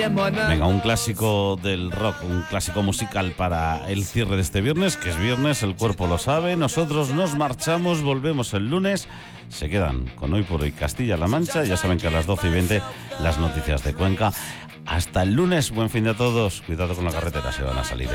Venga, un clásico del rock, un clásico musical para el cierre de este viernes, que es viernes, el cuerpo lo sabe. Nosotros nos marchamos, volvemos el lunes. Se quedan con Hoy por Hoy Castilla-La Mancha. Ya saben que a las 12:20 las noticias de Cuenca. Hasta el lunes, buen fin de todos. Cuidado con la carretera, se van a salir.